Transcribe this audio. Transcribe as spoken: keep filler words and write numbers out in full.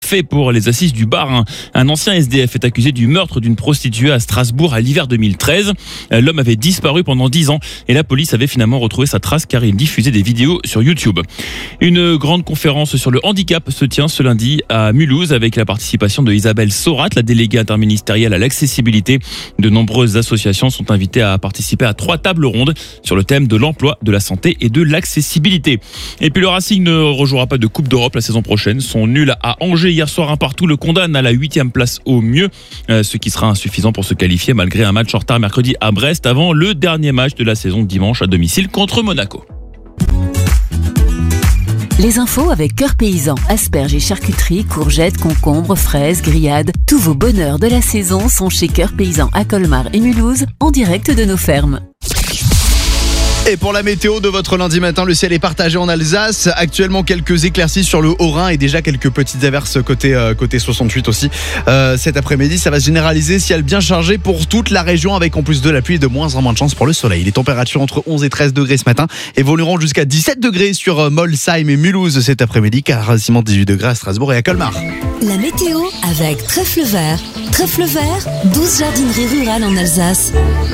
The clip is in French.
fait pour les assises du Bas-Rhin. Un ancien S D F est accusé du meurtre d'une prostituée à Strasbourg à l'hiver deux mille treize. L'homme avait disparu pendant dix ans et la police avait finalement retrouvé sa trace car il diffusait des vidéos sur YouTube. Une grande conférence sur le handicap se tient ce lundi à Mulhouse avec la participation de Isabelle Saurat, la déléguée interministérielle à l'accessibilité. De nombreuses associations sont invitées à participer à trois tables rondes sur le thème de l'emploi, de la santé et de l'accessibilité. Et puis le Racing ne rejouera pas de Coupe d'Europe la saison prochaine. Son nul à Angers hier soir un partout le condamne à la huitième place au mieux, euh, ce qui sera insuffisant pour se qualifier malgré un match en retard mercredi à Brest avant le dernier match de la saison dimanche à domicile contre Monaco. Les infos avec Cœur Paysan, asperges et charcuterie, courgettes, concombres, fraises, grillades. Tous vos bonheurs de la saison sont chez Cœur Paysan à Colmar et Mulhouse, en direct de nos fermes. Et pour la météo de votre lundi matin, le ciel est partagé en Alsace. Actuellement, quelques éclaircies sur le Haut-Rhin et déjà quelques petites averses côté, euh, côté soixante-huit aussi. Euh, cet après-midi, ça va se généraliser. Ciel bien chargé pour toute la région avec en plus de la pluie et de moins en moins de chance pour le soleil. Les températures entre onze et treize degrés ce matin évolueront jusqu'à dix-sept degrés sur Molsheim et Mulhouse cet après-midi. Quasiment dix-huit degrés à Strasbourg et à Colmar. La météo avec Trèfle Vert. Trèfle Vert, douze jardineries rurales en Alsace.